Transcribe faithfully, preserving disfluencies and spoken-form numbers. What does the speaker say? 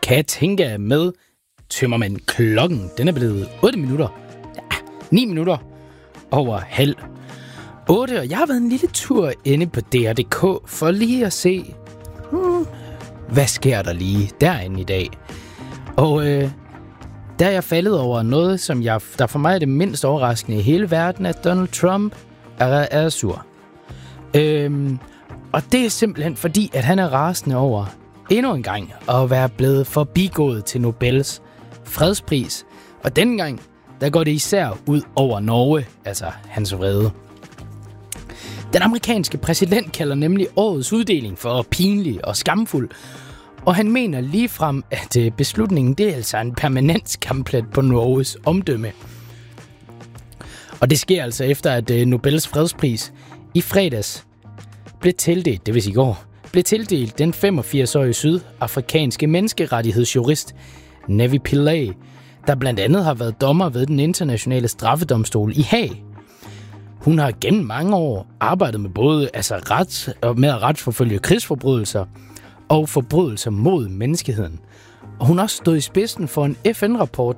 kan jeg tænke med tømmermænd. Klokken, den er blevet otte minutter. Ja, ni minutter over halv otte, og jeg har været en lille tur inde på D R punktum d k for lige at se, hmm, hvad sker der lige derinde i dag. Og øh, der er jeg faldet over noget, som jeg, der for mig er det mindst overraskende i hele verden, at Donald Trump er, er sur. Øhm, og det er simpelthen fordi, at han er rasende over endnu en gang at være blevet forbigået til Nobels fredspris. Og denne gang, der går det især ud over Norge, altså hans vrede. Den amerikanske præsident kalder nemlig årets uddeling for pinlig og skamfuld, og han mener ligefrem, at beslutningen det er altså en permanent skamplet på Norges omdømme. Og det sker altså efter, at Nobels fredspris i fredags blev tildelt, det vil sige i går, blev tildelt den femogfirs-årige sydafrikanske menneskerettighedsjurist Nevi Pillay, der blandt andet har været dommer ved den internationale straffedomstol i Haag. Hun har gennem mange år arbejdet med både altså ret, med at retsforfølge krigsforbrydelser og forbrydelser mod menneskeheden. Og hun har også stået i spidsen for en F N-rapport,